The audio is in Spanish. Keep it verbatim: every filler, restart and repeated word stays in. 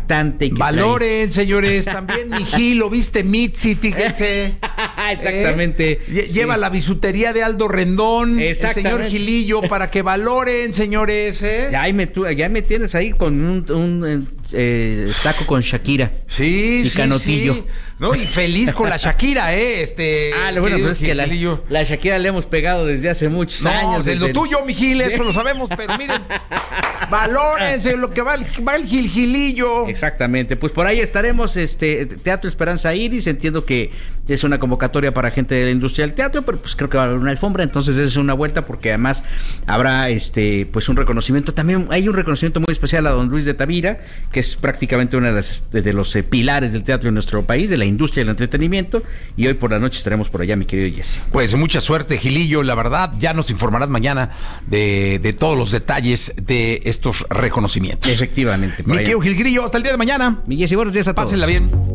impactante. Que Valoren, trae... señores, también mi Gilo, ¿viste? Mitzi, fíjense. Exactamente. ¿Eh? Lleva sí. la bisutería de Aldo Rendón, el señor Gilillo, para que valoren, señores. ¿eh? Ya, me, ya me tienes ahí con un, un eh, saco con Shakira. Sí, y sí, Canotillo. Sí. No, y feliz con la Shakira, ¿eh? Este, ah, bueno, pues es que la, la Shakira le hemos pegado desde hace muchos no, años. Desde lo el... tuyo, mi Gil, eso lo sabemos, pero miren, valórense lo que va el, va el Gil Gilillo. Exactamente, pues por ahí estaremos, este Teatro Esperanza Iris, entiendo que es una convocatoria para gente de la industria del teatro, pero pues creo que va a haber una alfombra, entonces es una vuelta porque además habrá este pues un reconocimiento, también hay un reconocimiento muy especial a don Luis de Tavira, que es prácticamente uno de, las, de, de los eh, pilares del teatro en nuestro país, de la industria del entretenimiento, y hoy por la noche estaremos por allá, mi querido Jesse. Pues mucha suerte, Gilillo, la verdad, ya nos informarás mañana de, de todos los detalles de estos reconocimientos. Efectivamente. Mi querido Gil Grillo, hasta el día de mañana. Mi Jesse, buenos días a todos. Pásenla bien.